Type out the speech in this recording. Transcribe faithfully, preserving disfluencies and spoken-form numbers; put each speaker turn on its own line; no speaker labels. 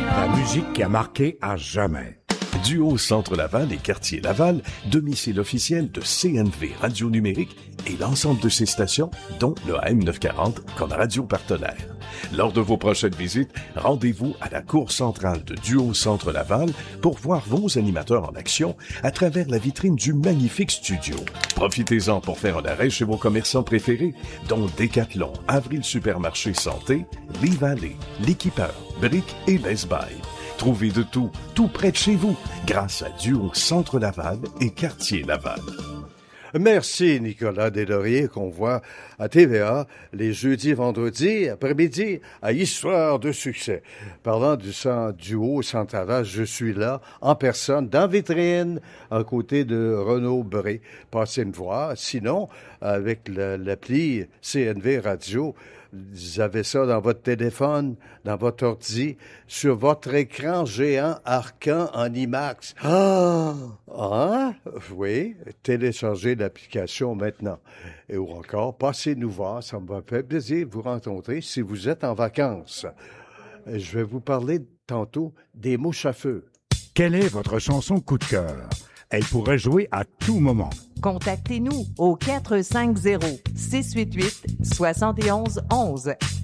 La musique qui a marqué à jamais.
Duo Centre Laval et Quartier Laval, domicile officiel de C N V Radio Numérique et l'ensemble de ses stations, dont le A M neuf cent quarante comme radio partenaire. Lors de vos prochaines visites, rendez-vous à la cour centrale de Duo Centre Laval pour voir vos animateurs en action à travers la vitrine du magnifique studio. Profitez-en pour faire un arrêt chez vos commerçants préférés, dont Decathlon, Avril Supermarché Santé, Lee Valley, L'Équipeur, Brick et Best Buy. Trouvez de tout, tout près de chez vous, grâce à Duo Centre Laval et Quartier Laval.
Merci Nicolas Deslauriers qu'on voit à T V A les jeudis, vendredis, après-midi à Histoire de succès. Parlant du centre Duo Centre Laval, je suis là en personne dans vitrine à côté de Renaud Bré. Passez me voir. Sinon, avec la, l'appli C N V Radio, vous avez ça dans votre téléphone, dans votre ordi, sur votre écran géant Arcan en IMAX. Ah! Ah! Oui, téléchargez l'application maintenant. Et ou encore, passez nous voir, ça me va faire plaisir de vous rencontrer si vous êtes en vacances. Je vais vous parler tantôt des mouches à feu.
Quelle est votre chanson coup de cœur? Elle pourrait jouer à tout moment.
Contactez-nous au quatre cinq zéro, six huit huit, sept un un un.